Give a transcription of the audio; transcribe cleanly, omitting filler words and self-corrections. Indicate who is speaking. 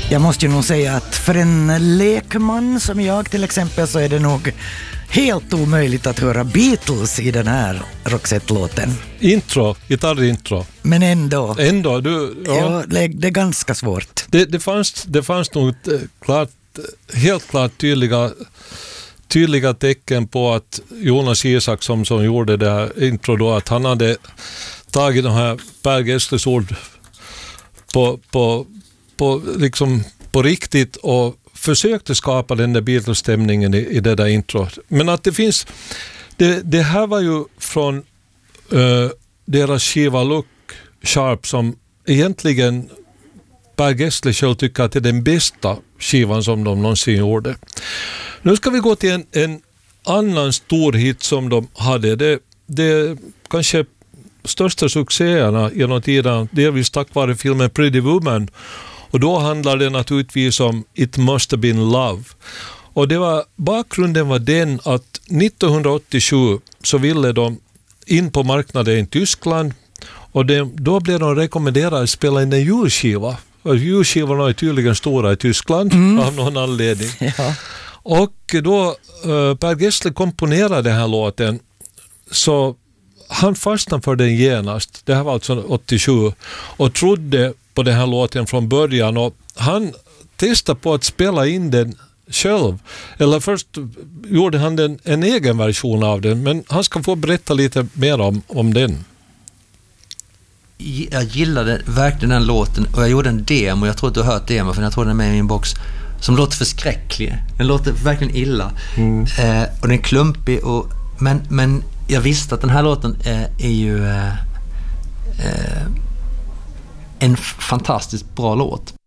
Speaker 1: Jag måste ju nog säga att för en lekman som jag till exempel så är det nog helt omöjligt att höra Beatles i den här Roxette-låten.
Speaker 2: Gitarrintro.
Speaker 1: Men ändå.
Speaker 2: Ja,
Speaker 1: det är ganska svårt.
Speaker 2: Det fanns nog helt klart tydliga tecken på att Jonas Isaksson som gjorde det här intro då, att han hade tagit de här Per Gessles ord på riktigt och försökte skapa den där Beatles-stämningen i det där intro. Men att det finns det här var ju från deras skiva Look Sharp som egentligen Per Gessle själv tycker att det är den bästa skivan som de någonsin gjorde. Nu ska vi gå till en annan stor hit som de hade. Det kanske största succéerna genom tiden, delvis tack vare filmen Pretty Woman. Och då handlar det naturligtvis om It Must Have Been Love. Och bakgrunden var den att 1987 så ville de in på marknaden i Tyskland och då blev de rekommenderade att spela in en julskiva. Och julskivorna är tydligen stora i Tyskland av någon anledning. Ja. Och då Per Gessle komponerade den här låten så han fastnade för den genast. Det här var alltså 87 och trodde på den här låten från början och han testade på att spela in den själv. Eller först gjorde han en egen version av den, men han ska få berätta lite mer om den.
Speaker 3: Jag gillade verkligen den låten och jag gjorde en demo, jag tror att du har hört demo för jag tror den är med i min box, som låter förskräcklig. Den låter verkligen illa. Och den är klumpig men jag visste att den här låten är ju en fantastiskt bra låt.